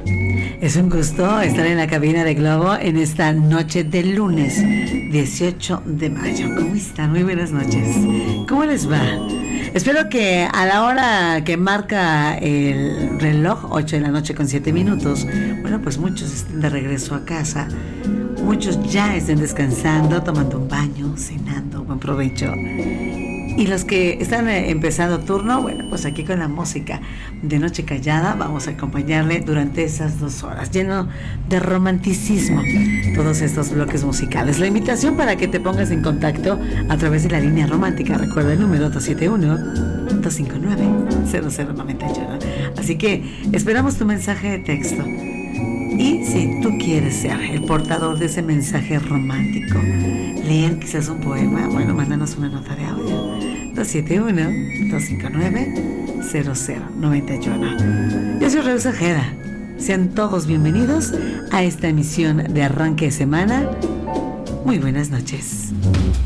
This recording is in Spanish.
Es un gusto estar en la cabina de Globo en esta noche de lunes 18 de mayo. ¿Cómo están? Muy buenas noches. ¿Cómo les va? Espero que a la hora que marca el reloj, 8 de la noche con 7 minutos, bueno, pues muchos estén de regreso a casa. Muchos ya estén descansando, tomando un baño, cenando, buen provecho. Y los que están empezando turno, bueno, pues aquí con la música de Noche Callada vamos a acompañarle durante esas 2 horas, lleno de romanticismo, todos estos bloques musicales. La invitación para que te pongas en contacto a través de la línea romántica, recuerda el número 271-259-0091. Así que esperamos tu mensaje de texto. Y si tú quieres ser el portador de ese mensaje romántico, leer quizás un poema, bueno, mándanos una nota de audio. 271-259-0091. Yo soy Rosa Ojeda. Sean todos bienvenidos a esta emisión de arranque de semana. Muy buenas noches.